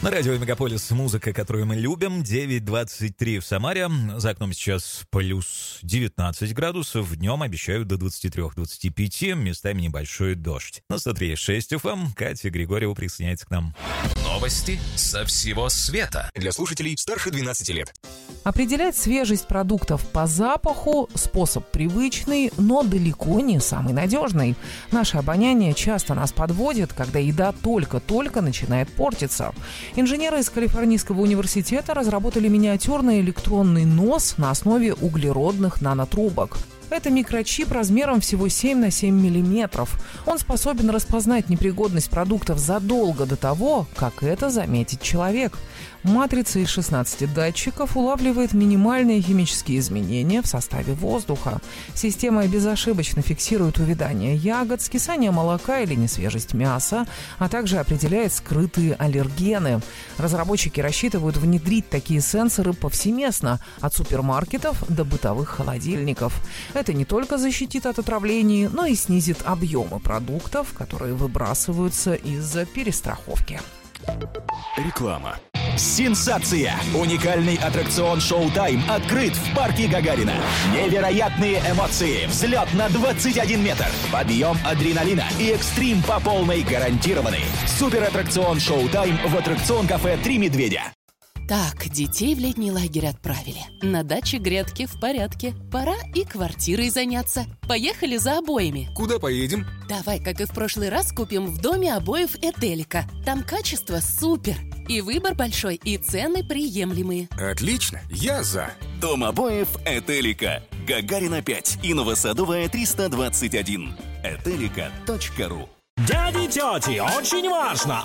На радио «Мегаполис» музыка, которую мы любим. 9:23 в Самаре. За окном сейчас плюс 19 градусов. Днем обещают до 23-25. Местами небольшой дождь. На 103.6 FM Катя Григорьева присоединяется к нам. Новости со всего света. Для слушателей старше 12 лет. Определять свежесть продуктов по запаху – способ привычный, но далеко не самый надежный. Наше обоняние часто нас подводит, когда еда только-только начинает портиться. Инженеры из Калифорнийского университета разработали миниатюрный электронный нос на основе углеродных нанотрубок. Это микрочип размером всего 7 на 7 миллиметров. Он способен распознать непригодность продуктов задолго до того, как это заметит человек. Матрица из 16 датчиков улавливает минимальные химические изменения в составе воздуха. Система безошибочно фиксирует увядание ягод, скисание молока или несвежесть мяса, а также определяет скрытые аллергены. Разработчики рассчитывают внедрить такие сенсоры повсеместно, от супермаркетов до бытовых холодильников. Это не только защитит от отравлений, но и снизит объемы продуктов, которые выбрасываются из-за перестраховки. Реклама. Сенсация! Уникальный аттракцион «Шоу-тайм» открыт в парке Гагарина. Невероятные эмоции, взлет на 21 метр, подъем адреналина и экстрим по полной гарантированы. Суператтракцион «Шоу-тайм» в аттракцион-кафе «Три медведя». Так, детей в летний лагерь отправили. На даче грядки в порядке. Пора и квартирой заняться. Поехали за обоями. Куда поедем? Давай, как и в прошлый раз, купим в доме обоев «Этелика». Там качество супер. И выбор большой, и цены приемлемые. Отлично, я за. Дом обоев «Этелика». Гагарина 5 и Новосадовая 321. Этелика.ру. Дяди и тети, очень важно!